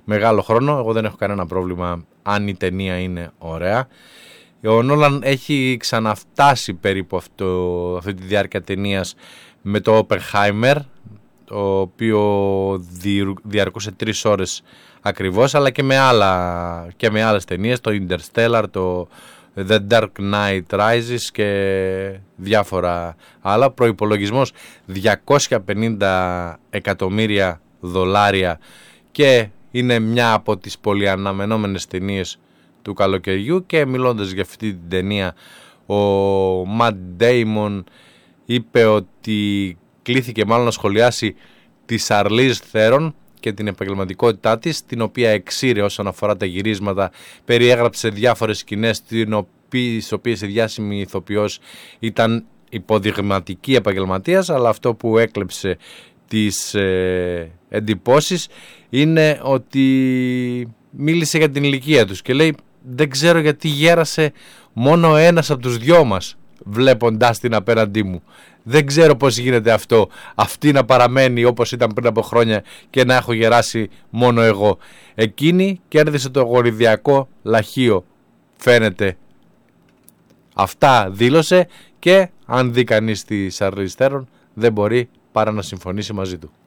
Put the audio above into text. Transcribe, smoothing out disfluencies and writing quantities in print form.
μεγάλο χρόνο. Εγώ δεν έχω κανένα πρόβλημα αν η ταινία είναι ωραία. Ο Νόλαν έχει ξαναφτάσει περίπου αυτή τη διάρκεια ταινίας με το Oppenheimer, το οποίο διαρκούσε 3 ώρες ακριβώς, αλλά και με άλλες ταινίες, το Interstellar, το The Dark Knight Rises και διάφορα άλλα. Προϋπολογισμός $250 εκατομμύρια και είναι μια από τις πολυαναμενόμενες ταινίες του καλοκαιριού. Και μιλώντας για αυτή την ταινία, ο Matt Damon είπε ότι κλήθηκε μάλλον να σχολιάσει τη Charlize Theron και την επαγγελματικότητά της, την οποία εξήρε όσον αφορά τα γυρίσματα, περιέγραψε διάφορες σκηνές στις οποίες η διάσημη ηθοποιός ήταν υποδειγματική επαγγελματίας, αλλά αυτό που έκλεψε τις εντυπώσεις είναι ότι μίλησε για την ηλικία τους και λέει, δεν ξέρω γιατί γέρασε μόνο ένας από τους δυο μας βλέποντάς την απέναντί μου. Δεν ξέρω πώς γίνεται αυτό, αυτή να παραμένει όπως ήταν πριν από χρόνια και να έχω γεράσει μόνο εγώ. Εκείνη κέρδισε το γονιδιακό λαχείο, φαίνεται. Αυτά δήλωσε και αν δει κανείς τη Charlize Theron δεν μπορεί παρά να συμφωνήσει μαζί του.